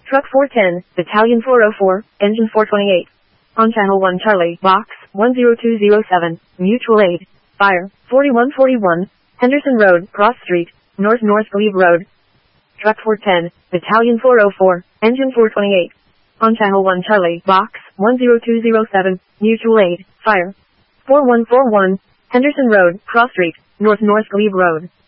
Truck 410, Battalion 404, Engine 428. On Channel 1 Charlie, Box 10207, Mutual Aid. Fire, 4141, Henderson Road, Cross Street, North Glebe Road. Truck 410, Battalion 404, Engine 428. On Channel 1 Charlie, Box 10207, Mutual Aid. Fire, 4141, Henderson Road, Cross Street, North Glebe Road.